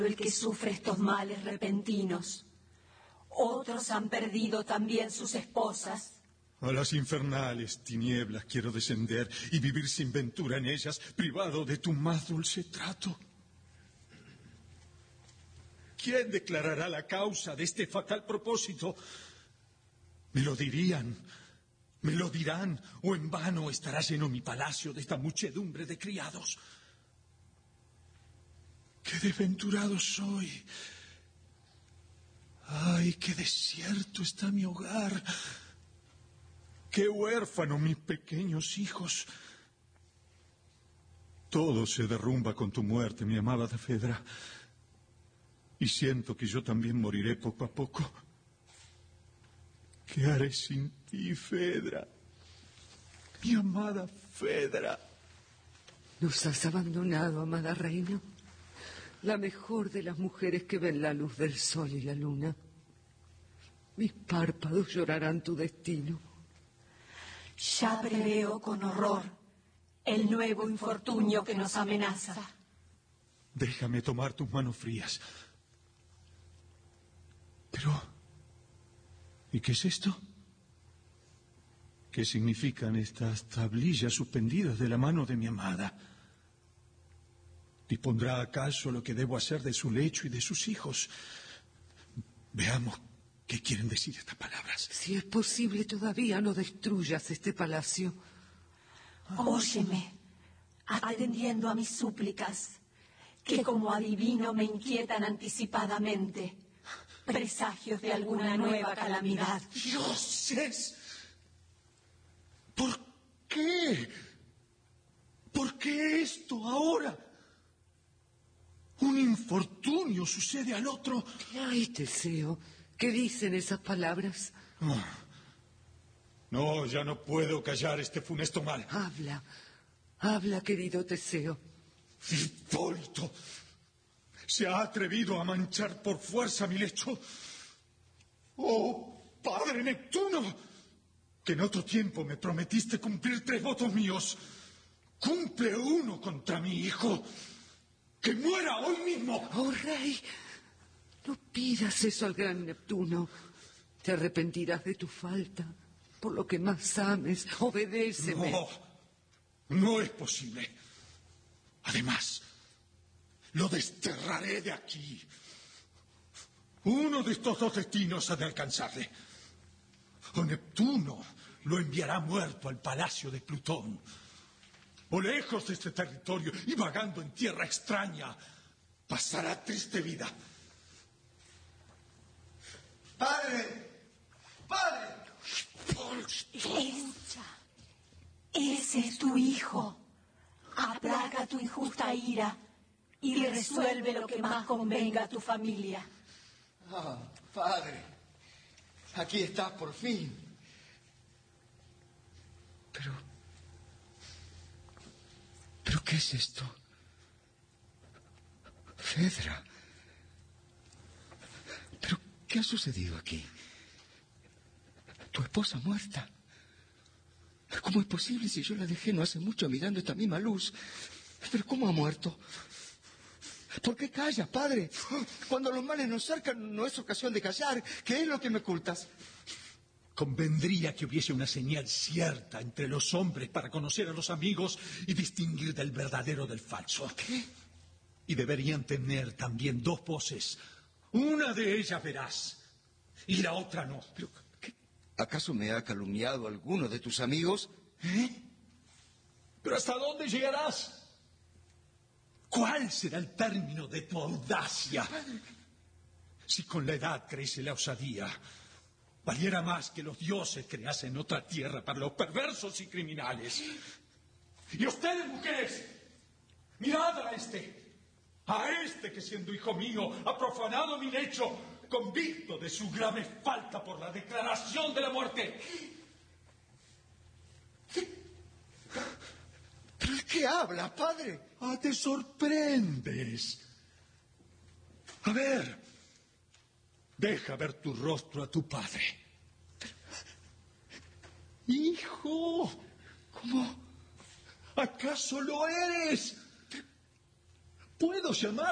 el que sufre estos males repentinos. Otros han perdido también sus esposas. A las infernales tinieblas quiero descender y vivir sin ventura en ellas, privado de tu más dulce trato. ¿Quién declarará la causa de este fatal propósito? Me lo dirían, me lo dirán, o en vano estará lleno mi palacio de esta muchedumbre de criados. ¡Qué desventurado soy! ¡Ay, qué desierto está mi hogar! ¡Qué huérfano mis pequeños hijos! Todo se derrumba con tu muerte, mi amada Fedra. Y siento que yo también moriré poco a poco. ¿Qué haré sin ti, Fedra? Mi amada Fedra. Nos has abandonado, amada reina. La mejor de las mujeres que ven la luz del sol y la luna. Mis párpados llorarán tu destino. Ya preveo con horror el nuevo infortunio que nos amenaza. Déjame tomar tus manos frías. Pero, ¿y qué es esto? ¿Qué significan estas tablillas suspendidas de la mano de mi amada? ¿Dispondrá acaso lo que debo hacer de su lecho y de sus hijos? Veamos qué quieren decir estas palabras. Si es posible, todavía no destruyas este palacio. Óyeme, atendiendo a mis súplicas, que como adivino me inquietan anticipadamente, presagios de alguna nueva calamidad. ¡Dioses! ¿Por qué? ¿Por qué esto ahora? Un infortunio sucede al otro. ¿Qué hay, Teseo? ¿Qué dicen esas palabras? No, ya no puedo callar este funesto mal. Habla, querido Teseo. Hipólito se ha atrevido a manchar por fuerza mi lecho. ¡Oh, padre Neptuno! Que en otro tiempo me prometiste cumplir 3 votos míos. Cumple uno contra mi hijo. ¡Que muera hoy mismo! Oh, rey, no pidas eso al gran Neptuno. Te arrepentirás de tu falta. Por lo que más ames, obedéceme. No, no es posible. Además, lo desterraré de aquí. Uno de estos 2 destinos ha de alcanzarle. O Neptuno lo enviará muerto al palacio de Plutón, o lejos de este territorio y vagando en tierra extraña, pasará triste vida. ¡Padre! ¡Padre! Ese es tu hijo. Aplaca tu injusta ira y resuelve lo que más convenga a tu familia. Ah, padre, aquí estás por fin. ¿Pero qué es esto? Fedra. ¿Pero qué ha sucedido aquí? ¿Tu esposa muerta? ¿Cómo es posible si yo la dejé no hace mucho mirando esta misma luz? ¿Pero cómo ha muerto? ¿Por qué callas, padre? Cuando los males nos cercan no es ocasión de callar. ¿Qué es lo que me ocultas? Convendría que hubiese una señal cierta entre los hombres para conocer a los amigos y distinguir del verdadero del falso. ¿Qué? Y deberían tener también 2 voces. Una de ellas verás y la otra no. ¿Pero qué? ¿Acaso me ha calumniado alguno de tus amigos? ¿Pero hasta dónde llegarás? ¿Cuál será el término de tu audacia? Si con la edad crece la osadía, valiera más que los dioses creasen otra tierra para los perversos y criminales. Y ustedes, mujeres, mirad a este que siendo hijo mío ha profanado mi lecho, convicto de su grave falta por la declaración de la muerte. ¿Pero de qué habla, padre? Ah, te sorprendes. A ver, deja ver tu rostro a tu padre. Hijo, ¿cómo? ¿Acaso lo eres? ¿Puedo llamar